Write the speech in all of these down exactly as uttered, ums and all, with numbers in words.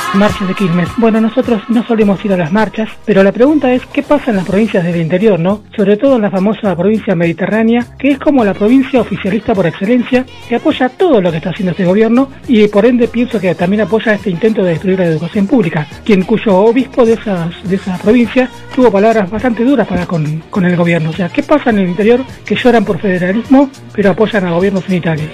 Marchas de Quilmes. Bueno, nosotros no solemos ir a las marchas, pero la pregunta es ¿qué pasa en las provincias del interior, no? Sobre todo en la famosa provincia mediterránea, que es como la provincia oficialista por excelencia, que apoya todo lo que está haciendo este gobierno y por ende pienso que también apoya este intento de destruir la educación pública, quien cuyo obispo de esas de esa provincia tuvo palabras bastante duras para con, con el gobierno. O sea, ¿qué pasa en el interior que lloran por federalismo, pero apoyan a gobiernos unitarios?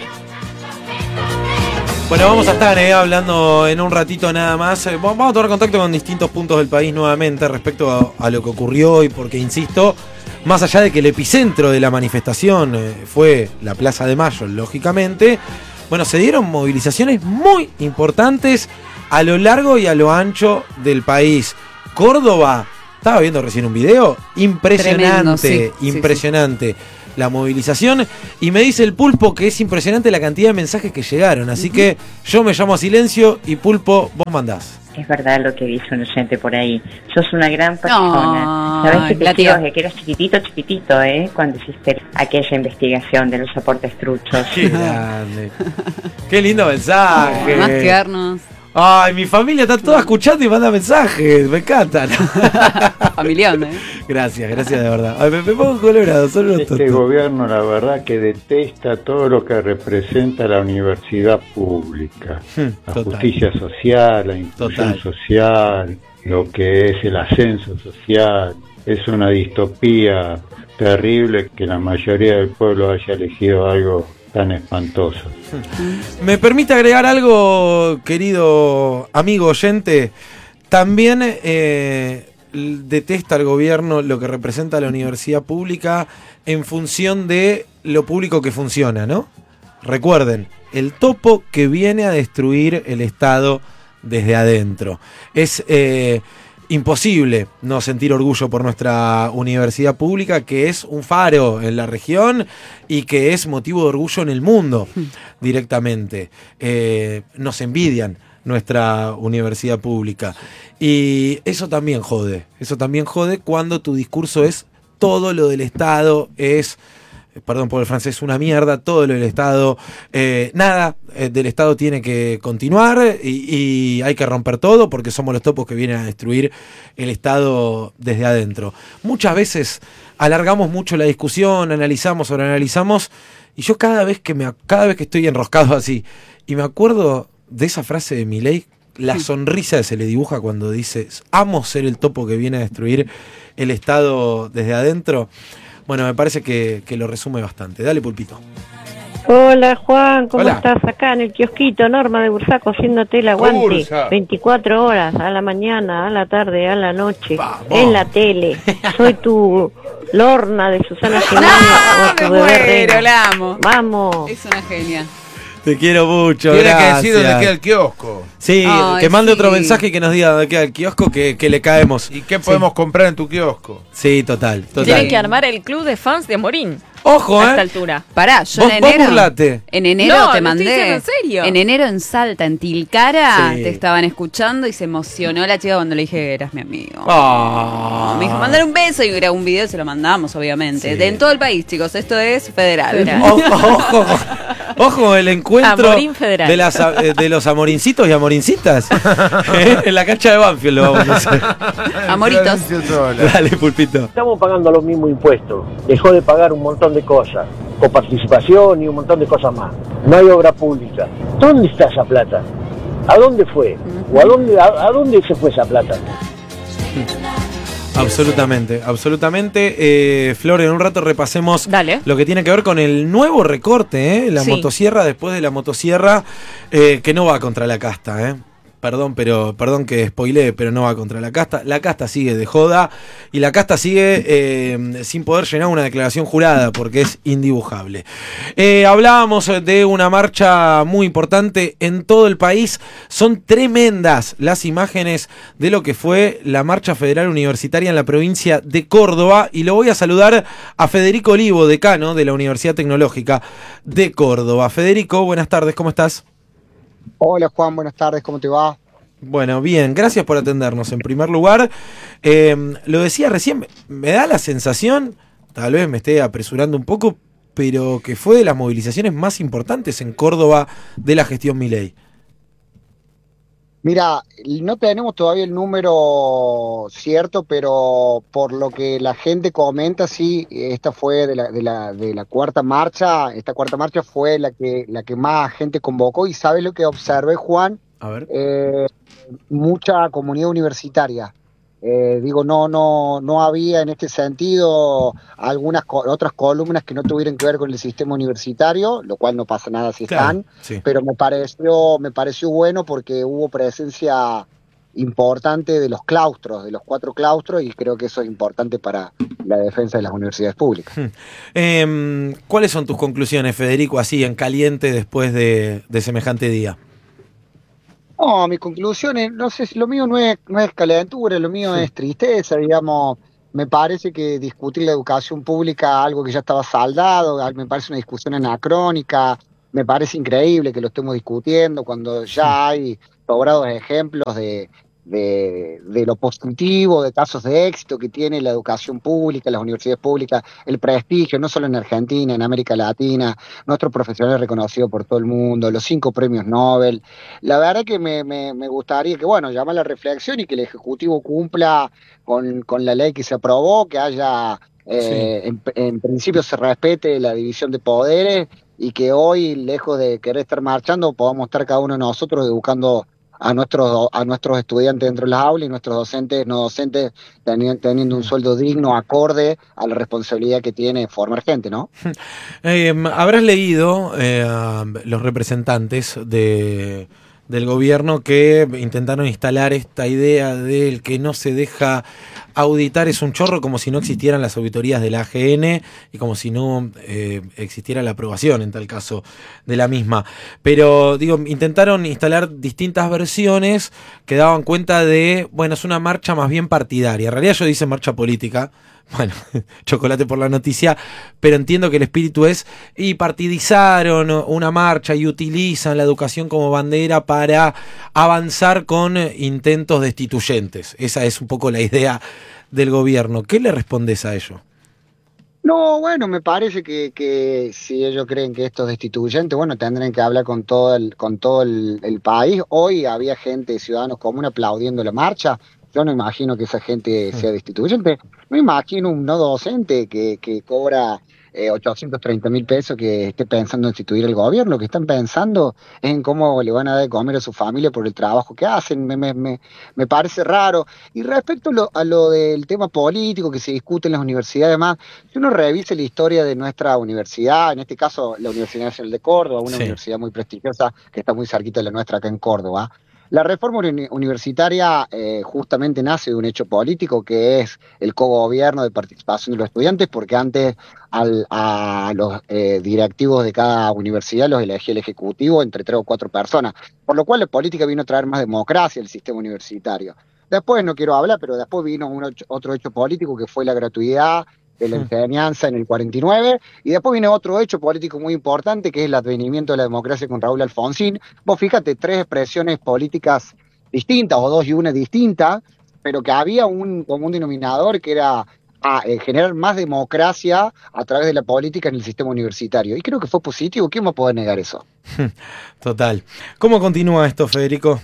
Bueno, vamos a estar eh, hablando en un ratito nada más. Eh, vamos a tomar contacto con distintos puntos del país nuevamente respecto a, a lo que ocurrió hoy, porque insisto, más allá de que el epicentro de la manifestación eh, fue la Plaza de Mayo, lógicamente, bueno, se dieron movilizaciones muy importantes a lo largo y a lo ancho del país. Córdoba, estaba viendo recién un video, impresionante, Tremendo, sí, impresionante. Sí, sí. La movilización, y me dice el Pulpo que es impresionante la cantidad de mensajes que llegaron, así uh-huh. que yo me llamo a silencio y Pulpo, vos mandás. Es verdad lo que dice un oyente por ahí, sos una gran persona. No, ¿Sabés que te quiero desde que eras chiquitito, chiquitito, eh? Cuando hiciste aquella investigación de los aportes truchos. Qué grande. Qué lindo mensaje. Oh, más quedarnos. Ay, mi familia está toda escuchando y manda mensajes, me encantan. Familiar, ¿eh? Gracias, gracias de verdad. Ay, me, me pongo colorado, solo Este tonto. Gobierno, la verdad, que detesta todo lo que representa la universidad pública. Hmm, la total. Justicia social, la inclusión total. social, lo que es el ascenso social. Es una distopía terrible que la mayoría del pueblo haya elegido algo tan espantoso. ¿Me permite agregar algo, querido amigo oyente? También eh, detesta el gobierno lo que representa la universidad pública en función de lo público que funciona, ¿no? Recuerden, el topo que viene a destruir el Estado desde adentro. Es eh, imposible no sentir orgullo por nuestra universidad pública, que es un faro en la región y que es motivo de orgullo en el mundo directamente. Eh, nos envidian nuestra universidad pública. Y eso también jode. Eso también jode cuando tu discurso es todo lo del Estado, es... perdón por el francés, una mierda, todo lo del Estado, eh, nada eh, del Estado tiene que continuar y, y hay que romper todo porque somos los topos que vienen a destruir el Estado desde adentro. Muchas veces alargamos mucho la discusión, analizamos, sobreanalizamos, y yo cada vez que me cada vez que estoy enroscado así y me acuerdo de esa frase de Milei, la sonrisa que se le dibuja cuando dice amo ser el topo que viene a destruir el Estado desde adentro. Bueno, me parece que, que lo resume bastante. Dale, Pulpito. Hola, Juan, ¿cómo Hola. estás? Acá en el kiosquito, Norma de Bursaco, haciéndote el aguante. Bursa. veinticuatro horas, a la mañana, a la tarde, a la noche, Vamos. en la tele. Soy tu Lorna de Susana Jiménez. No, me muero, la amo. Vamos. Es una genia. Te quiero mucho, Tiene gracias. que decir dónde queda el kiosco. Sí, Ay, que mande sí. otro mensaje y que nos diga dónde queda el kiosco, que, que le caemos. ¿Y qué podemos sí. comprar en tu kiosco? Sí, total, total. Tienen que armar el club de fans de Amorín. Ojo, a eh. esta altura. Pará, yo vos, en enero. Vos burlate. En enero no, te lo mandé. Estoy diciendo en serio. En enero en Salta, en Tilcara, Sí. te estaban escuchando y se emocionó la chica cuando le dije que eras mi amigo. Oh. Me dijo, mandar un beso y grabó un video y se lo mandamos, obviamente. Sí. De, en todo el país, chicos. Esto es federal. federal. Ojo, ojo, ojo, el encuentro Amorín federal. de, las, de los amorincitos y amorincitas. ¿Eh? En la cancha de Banfield lo vamos a hacer. Amoritos. Dale, Pulpito. Estamos pagando los mismos impuestos. Dejó de pagar un montón de cosas, coparticipación y un montón de cosas más. No hay obra pública. ¿Dónde está esa plata? ¿A dónde fue? ¿O a dónde, a, a dónde se fue esa plata? Absolutamente, absolutamente. Eh, Flor, en un rato repasemos Dale. lo que tiene que ver con el nuevo recorte, ¿eh? La sí. motosierra, después de la motosierra, eh, que no va contra la casta, ¿eh? Perdón, pero perdón que spoileé, pero no va contra la casta. La casta sigue de joda y la casta sigue eh, sin poder llenar una declaración jurada porque es indibujable. Eh, hablábamos de una marcha muy importante en todo el país. Son tremendas las imágenes de lo que fue la marcha federal universitaria en la provincia de Córdoba. Y lo voy a saludar a Federico Olivo, decano de la Universidad Tecnológica de Córdoba. Federico, buenas tardes, ¿cómo estás? Hola Juan, buenas tardes, ¿cómo te va? Bueno, bien, gracias por atendernos. En primer lugar, eh, lo decía recién, me da la sensación, tal vez me esté apresurando un poco, pero que fue de las movilizaciones más importantes en Córdoba de la gestión Milei. Mira, no tenemos todavía el número cierto, pero por lo que la gente comenta, sí, esta fue de la, de la, de la cuarta marcha, esta cuarta marcha fue la que, la que más gente convocó, y ¿sabes lo que observé, Juan? A ver. Eh, mucha comunidad universitaria. Eh, digo, no, no, no había en este sentido algunas co- otras columnas que no tuvieran que ver con el sistema universitario, lo cual no pasa nada si Claro, están, sí. pero me pareció, me pareció bueno porque hubo presencia importante de los claustros, de los cuatro claustros, y creo que eso es importante para la defensa de las universidades públicas. Eh, ¿Cuáles son tus conclusiones, Federico, así en caliente después de, de semejante día? No, mis conclusiones, no sé, si lo mío no es, no es calentura, lo mío Sí. es tristeza, digamos. Me parece que discutir la educación pública, algo que ya estaba saldado, al- me parece una discusión anacrónica, me parece increíble que lo estemos discutiendo cuando ya hay sobrados ejemplos de, de, de lo positivo, de casos de éxito que tiene la educación pública, las universidades públicas, el prestigio, no solo en Argentina, en América Latina, nuestros profesionales reconocidos por todo el mundo, los cinco premios Nobel. La verdad que me, me, me gustaría que, bueno, llama a la reflexión y que el Ejecutivo cumpla con, con la ley que se aprobó, que haya, Sí. eh, en, en principio se respete la división de poderes, y que hoy, lejos de querer estar marchando, podamos estar cada uno de nosotros educando a nuestros, a nuestros estudiantes dentro de las aulas, y nuestros docentes, no docentes, teni- teniendo un sueldo digno, acorde a la responsabilidad que tiene formar gente, ¿no? Eh, habrás leído eh, a los representantes de, del gobierno que intentaron instalar esta idea del que no se deja auditar es un chorro, como si no existieran las auditorías de la A G N y como si no eh, existiera la aprobación en tal caso de la misma. Pero digo, intentaron instalar distintas versiones que daban cuenta de, bueno, es una marcha más bien partidaria. En realidad ellos dicen marcha política. Bueno, chocolate por la noticia, pero entiendo que el espíritu es, y partidizaron una marcha y utilizan la educación como bandera para avanzar con intentos destituyentes. Esa es un poco la idea del gobierno. ¿Qué le respondes a ello? No, bueno, me parece que, que si ellos creen que esto es destituyente, bueno, tendrán que hablar con todo el, con todo el, el país. Hoy había gente, ciudadanos comunes, aplaudiendo la marcha. Yo no imagino que esa gente sea destituyente. No imagino un no docente que, que cobra eh, ochocientos treinta mil pesos que esté pensando en destituir el gobierno. Lo que están pensando es en cómo le van a dar de comer a su familia por el trabajo que hacen. Me, me, me, me parece raro. Y respecto a lo, a lo del tema político que se discute en las universidades, más, si uno revise la historia de nuestra universidad, en este caso la Universidad Nacional de Córdoba, una Sí. universidad muy prestigiosa que está muy cerquita de la nuestra acá en Córdoba. La reforma uni- universitaria eh, justamente nace de un hecho político que es el cogobierno de participación de los estudiantes, porque antes al- a los eh, directivos de cada universidad los elegía el Ejecutivo entre tres o cuatro personas, por lo cual la política vino a traer más democracia al sistema universitario. Después, no quiero hablar, pero después vino un ocho- otro hecho político que fue la gratuidad de la enseñanza en el cuarenta y nueve, y después viene otro hecho político muy importante, que es el advenimiento de la democracia con Raúl Alfonsín. Vos fíjate, tres expresiones políticas distintas, o dos y una distinta, pero que había un común denominador que era a, eh, generar más democracia a través de la política en el sistema universitario. Y creo que fue positivo. ¿Quién va a poder negar eso? Total. ¿Cómo continúa esto, Federico?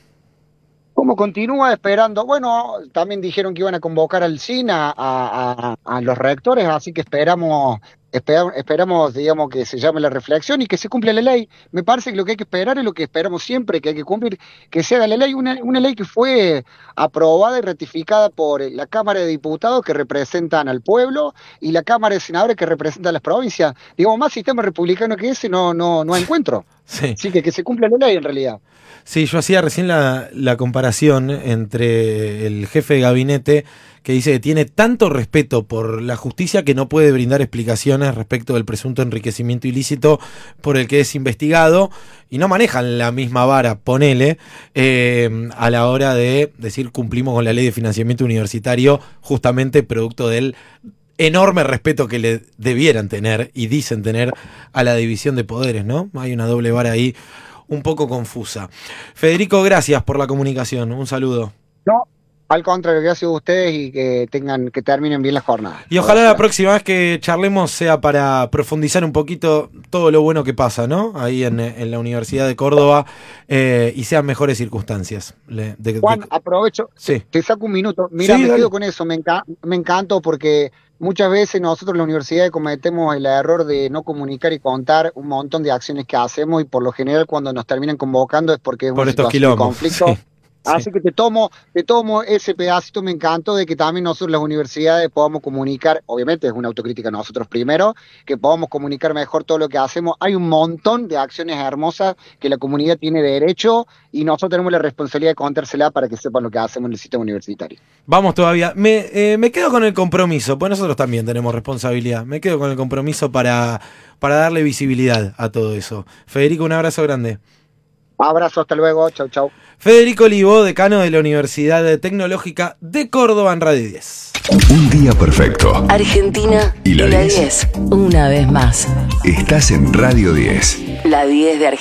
¿Cómo continúa esperando? Bueno, también dijeron que iban a convocar al C I N a, a- a- a los rectores, así que esperamos, espera- esperamos, digamos, que se llame la reflexión y que se cumpla la ley. Me parece que lo que hay que esperar es lo que esperamos siempre, que hay que cumplir, que se haga la ley, una, una ley que fue aprobada y ratificada por la Cámara de Diputados, que representan al pueblo, y la Cámara de Senadores, que representan a las provincias. Digamos, más sistema republicano que ese no, no, no encuentro. Sí. Así que que se cumpla la ley en realidad. Sí, yo hacía recién la, la comparación entre el jefe de gabinete que dice que tiene tanto respeto por la justicia que no puede brindar explicaciones respecto del presunto enriquecimiento ilícito por el que es investigado, y no manejan la misma vara, ponele, eh, a la hora de decir cumplimos con la ley de financiamiento universitario, justamente producto del enorme respeto que le debieran tener y dicen tener a la división de poderes, ¿no? Hay una doble vara ahí un poco confusa. Federico, gracias por la comunicación. Un saludo. No, Al contrario, gracias a ustedes y que tengan, que terminen bien la jornada. Y ojalá la próxima vez que charlemos sea para profundizar un poquito todo lo bueno que pasa, ¿no? Ahí en, en la Universidad de Córdoba eh, y sean mejores circunstancias. De, de, Juan, de... aprovecho, sí. te saco un minuto. Mira, sí, me dale. quedo con eso, me, enca me encanto porque muchas veces nosotros en la universidad cometemos el error de no comunicar y contar un montón de acciones que hacemos y por lo general cuando nos terminan convocando es porque es por una estos situación de quilombos, conflicto. Sí. Así Sí. que te tomo, te tomo ese pedacito, me encantó de que también nosotros las universidades podamos comunicar, obviamente es una autocrítica nosotros primero, que podamos comunicar mejor todo lo que hacemos. Hay un montón de acciones hermosas que la comunidad tiene derecho y nosotros tenemos la responsabilidad de contársela para que sepan lo que hacemos en el sistema universitario. Vamos todavía. Me, eh, me quedo con el compromiso, pues nosotros también tenemos responsabilidad. Me quedo con el compromiso para, para darle visibilidad a todo eso. Federico, un abrazo grande. Abrazo, hasta luego, chau, chau. Federico Olivó, decano de la Universidad Tecnológica de Córdoba en Radio diez. Un día perfecto. Argentina y la diez. Una vez más. Estás en Radio diez. La diez de Argentina.